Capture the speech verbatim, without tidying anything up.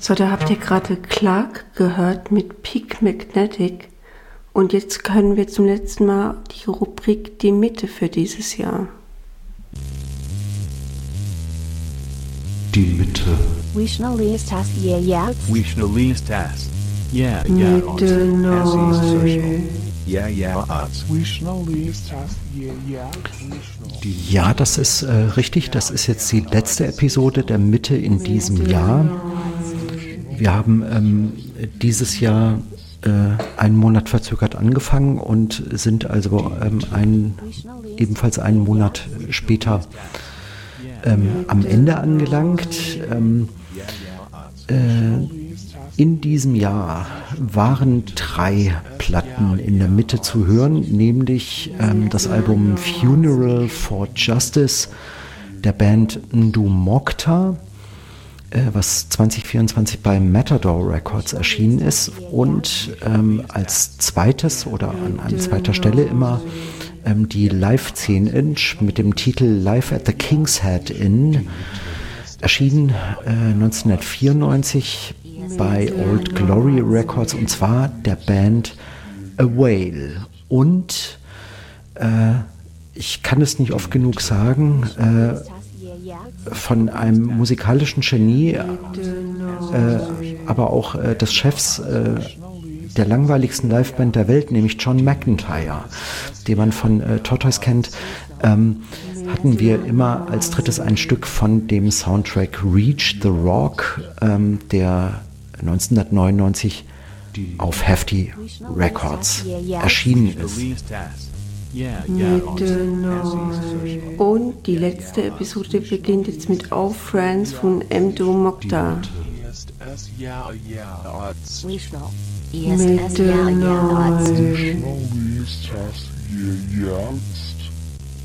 So, da habt ihr gerade Clark gehört mit Peak Magnetic. Und jetzt können wir zum letzten Mal die Rubrik Die Mitte für dieses Jahr. Die Mitte. Wishnalistas, yeah, yeah. Wishnalistas. Yeah, yeah. Mitte neu. Yeah, yeah. Arts. Ja, das ist äh, richtig. Das ist jetzt die letzte Episode der Mitte in diesem Jahr. Wir haben ähm, dieses Jahr äh, einen Monat verzögert angefangen und sind also ähm, ein, ebenfalls einen Monat später ähm, am Ende angelangt. Ähm, äh, in diesem Jahr waren drei Platten in der Mitte zu hören, nämlich ähm, das Album Funeral for Justice der Band Ndu Mokta, äh, was zwanzig vierundzwanzig bei Matador Records erschienen ist, und ähm, als zweites oder an, an zweiter Stelle immer ähm, die Live zehn Inch mit dem Titel Live at the King's Head Inn, erschienen äh, neunzehnhundertvierundneunzig bei Old Glory Records, und zwar der Band A Whale. Und äh, ich kann es nicht oft genug sagen, äh, von einem musikalischen Genie, äh, aber auch äh, des Chefs äh, der langweiligsten Liveband der Welt, nämlich John McEntire, den man von äh, Tortoise kennt, ähm, hatten wir immer als drittes ein Stück von dem Soundtrack Reach the Rock, ähm, der neunzehnhundertneunundneunzig auf Hefty Records erschienen ist. Mitte neu. Und die letzte Episode beginnt jetzt mit All Friends von Ndu Mokta. Mitte neu.